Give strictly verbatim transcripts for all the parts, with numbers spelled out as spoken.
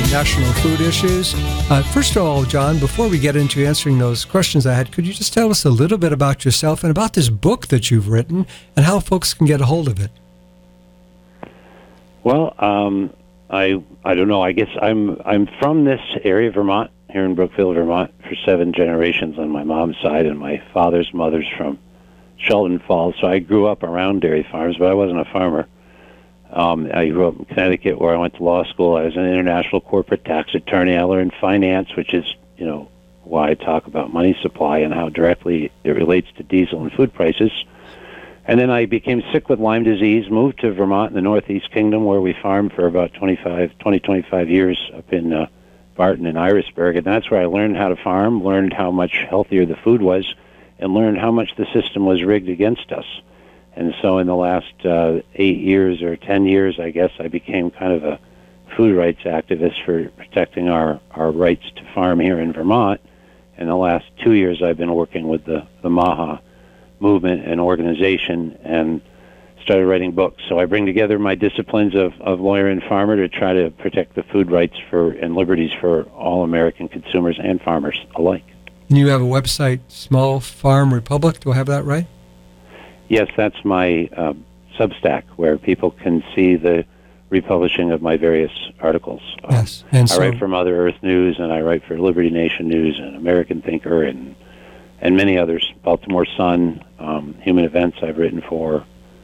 national food issues. Uh, first of all, John, before we get into answering those questions I had, could you just tell us a little bit about yourself and about this book that you've written and how folks can get a hold of it? Well, um, I I don't know. I guess I'm I'm from this area of Vermont, here in Brookfield, Vermont, for seven generations on my mom's side, and my father's mother's from Sheldon Falls. So I grew up around dairy farms, but I wasn't a farmer. Um, I grew up in Connecticut, where I went to law school. I was an international corporate tax attorney. I learned finance, which is, you know, why I talk about money supply and how directly it relates to diesel and food prices. And then I became sick with Lyme disease, moved to Vermont in the Northeast Kingdom, where we farmed for about twenty-five, twenty, twenty-five years up in uh, Barton and Irisburg. And that's where I learned how to farm, learned how much healthier the food was, and learned how much the system was rigged against us. And so in the last uh, eight years or ten years, I guess, I became kind of a food rights activist for protecting our, our rights to farm here in Vermont. In the last two years, I've been working with the, the MAHA movement and organization and started writing books. So I bring together my disciplines of, of lawyer and farmer to try to protect the food rights for and liberties for all American consumers and farmers alike. And you have a website, Small Farm Republic. Do I have that right? Yes, that's my uh, Substack, where people can see the republishing of my various articles. Yes, um, and I so, write for Mother Earth News, and I write for Liberty Nation News and American Thinker, and and many others. Baltimore Sun, um, Human Events, I've written for.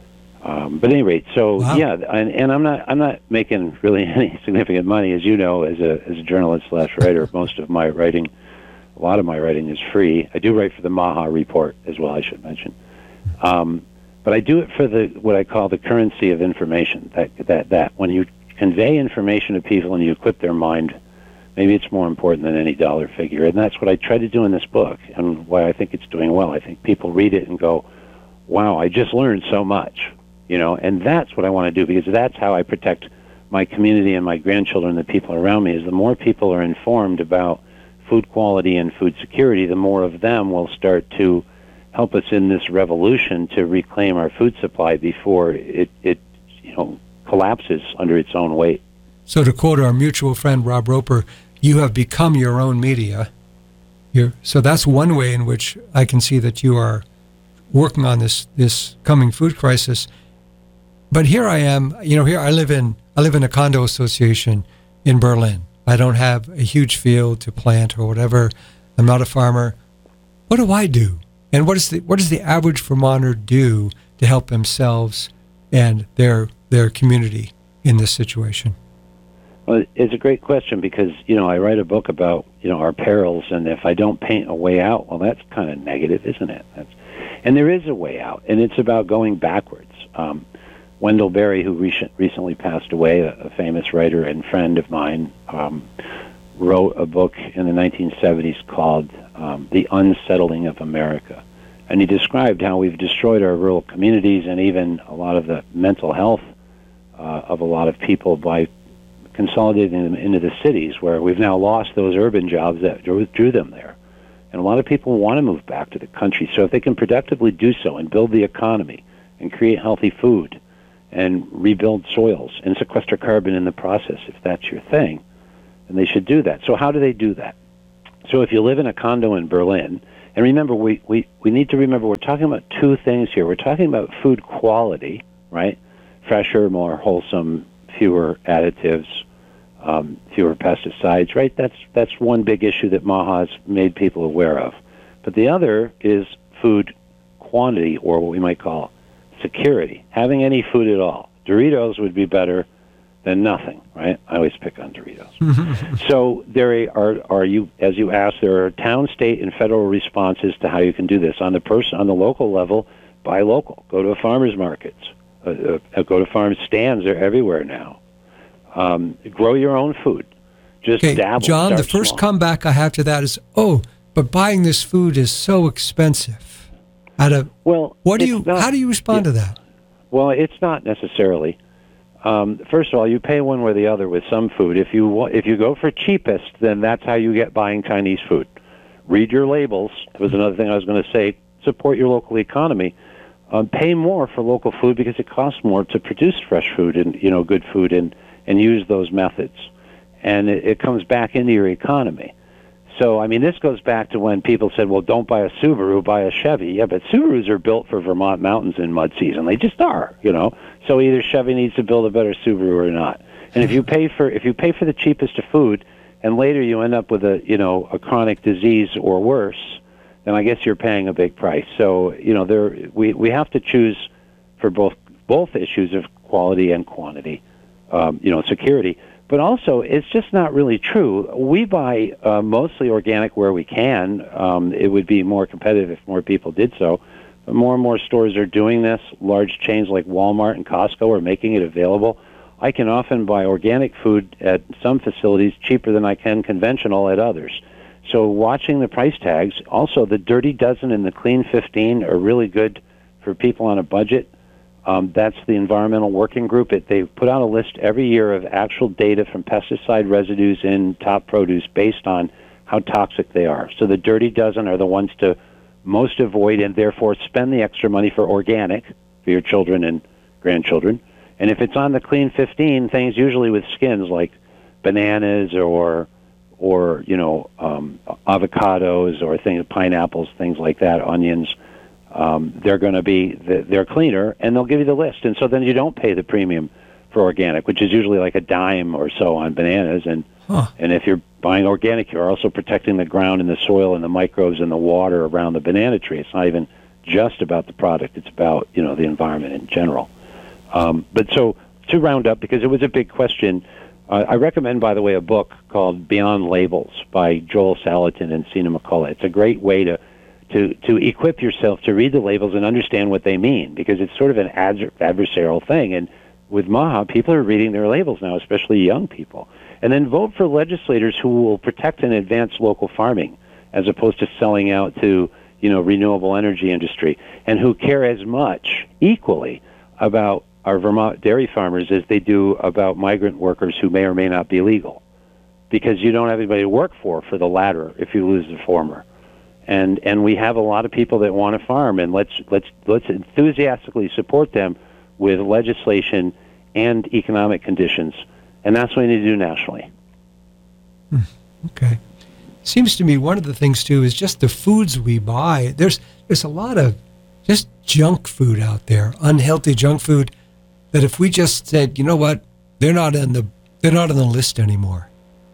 Um, but at any rate, so wow. yeah, and, and I'm not I'm not making really any significant money, as you know, as a as a journalist slash writer. Most of my writing, a lot of my writing is free. I do write for the MAHA Report as well, I should mention. Um, but I do it for the what I call the currency of information. That that that when you convey information to people and you equip their mind, maybe it's more important than any dollar figure. And that's what I try to do in this book, and why I think it's doing well. I think people read it and go, "Wow, I just learned so much," you know. And that's what I want to do, because that's how I protect my community and my grandchildren, the people around me. Is the more people are informed about food quality and food security, the more of them will start to help us in this revolution to reclaim our food supply before it, it you know, collapses under its own weight. So to quote our mutual friend Rob Roper, you have become your own media. You're, so that's one way in which I can see that you are working on this this coming food crisis. But here I am, you know, here I live in I live in a condo association in Berlin. I don't have a huge field to plant or whatever. I'm not a farmer. What do I do? And what is the what does the average Vermonter do to help themselves and their their community in this situation? Well, it's a great question, because, you know, I write a book about, you know, our perils, and if I don't paint a way out, well, that's kind of negative, isn't it? That's, and there is a way out, and it's about going backwards. Um, Wendell Berry, who recent, recently passed away, a, a famous writer and friend of mine, um, wrote a book in the nineteen seventies called um, The Unsettling of America. And he described how we've destroyed our rural communities and even a lot of the mental health uh, of a lot of people by consolidating them into the cities, where we've now lost those urban jobs that drew, drew them there. And a lot of people want to move back to the country. So if they can productively do so and build the economy and create healthy food and rebuild soils and sequester carbon in the process, if that's your thing, then they should do that. So how do they do that? So if you live in a condo in Berlin, and remember, we, we, we need to remember we're talking about two things here. We're talking about food quality, right? Fresher, more wholesome, fewer additives, um, fewer pesticides, right? That's that's one big issue that MAHA's made people aware of. But the other is food quantity, or what we might call security. Having any food at all. Doritos would be better than nothing, right? I always pick on Doritos. So there are, are you, as you asked, there are town, state, and federal responses to how you can do this. On the person, on the local level, buy local. Go to farmers markets. Uh, uh, go to farm stands. They're everywhere now. Um, grow your own food. Just okay, dabble. John, Start the first small. comeback I have to that is, oh, but buying this food is so expensive. Out of well, what do you? not, how do you respond yeah. to that? Well, it's not necessarily. Um, first of all, you pay one way or the other with some food. If you if you go for cheapest, then that's how you get buying Chinese food. Read your labels. That was another thing I was going to say. Support your local economy. Um, pay more for local food because it costs more to produce fresh food and, you know, good food and, and use those methods. and it, it comes back into your economy. So, I mean, this goes back to when people said, well, don't buy a Subaru, buy a Chevy. Yeah, but Subarus are built for Vermont mountains in mud season. They just are, you know. So either Chevy needs to build a better Subaru or not. And if you pay for if you pay for the cheapest of food, and later you end up with a, you know, a chronic disease or worse, then I guess you're paying a big price. So, you know, there we, we have to choose for both both issues of quality and quantity, um, you know, security. But also, it's just not really true. We buy uh, mostly organic where we can. Um, it would be more competitive if more people did so. But more and more stores are doing this. Large chains like Walmart and Costco are making it available. I can often buy organic food at some facilities cheaper than I can conventional at others. So watching the price tags, also the Dirty Dozen and the Clean fifteen are really good for people on a budget. Um, that's the Environmental Working Group. It, they put out a list every year of actual data from pesticide residues in top produce based on how toxic they are. So the Dirty Dozen are the ones to most avoid and therefore spend the extra money for organic for your children and grandchildren. And if it's on the Clean fifteen, things usually with skins like bananas or, or you know, um, avocados or things, pineapples, things like that, onions, Um, they're going to be, they're cleaner, and they'll give you the list. And so then you don't pay the premium for organic, which is usually like a dime or so on bananas. And huh. and if you're buying organic, you're also protecting the ground and the soil and the microbes and the water around the banana tree. It's not even just about the product. It's about, you know, the environment in general. Um, but so to round up, because it was a big question, uh, I recommend, by the way, a book called Beyond Labels by Joel Salatin and Sina McCullough. It's a great way to to to equip yourself to read the labels and understand what they mean, because it's sort of an ad- adversarial thing. And with MAHA, people are reading their labels now, especially young people. And then vote for legislators who will protect and advance local farming as opposed to selling out to, you know, renewable energy industry, and who care as much, equally, about our Vermont dairy farmers as they do about migrant workers who may or may not be legal, because you don't have anybody to work for for the latter if you lose the former. And and we have a lot of people that want to farm, and let's let's let's enthusiastically support them with legislation and economic conditions, and that's what we need to do nationally. Hmm. Okay, seems to me one of the things too is just the foods we buy. There's there's a lot of just junk food out there, unhealthy junk food, that if we just said, you know what, they're not on the they're not on the list anymore.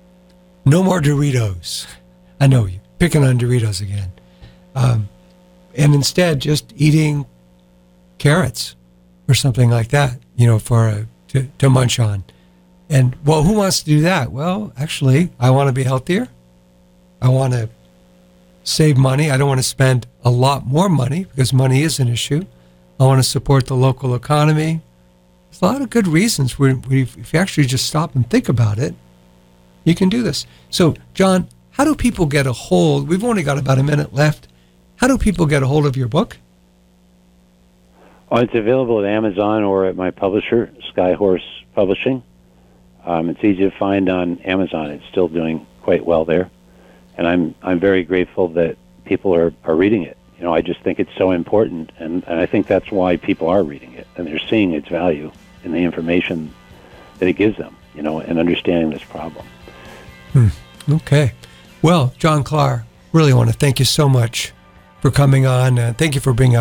No more Doritos. I know you. Picking on Doritos again. Um, and instead just eating carrots or something like that, you know, for a, to, to munch on. And, well, who wants to do that? Well, actually, I want to be healthier. I want to save money. I don't want to spend a lot more money because money is an issue. I want to support the local economy. There's a lot of good reasons where, where if you actually just stop and think about it, you can do this. So, John, how do people get a hold? We've only got about a minute left. How do people get a hold of your book? Oh, it's available at Amazon or at my publisher, Skyhorse Publishing. Um, it's easy to find on Amazon. It's still doing quite well there. And I'm I'm very grateful that people are, are reading it. You know, I just think it's so important, and, and I think that's why people are reading it, and they're seeing its value in the information that it gives them, you know, and understanding this problem. Hmm. Okay. Well, John Klar, really want to thank you so much for coming on. Uh, thank you for bringing up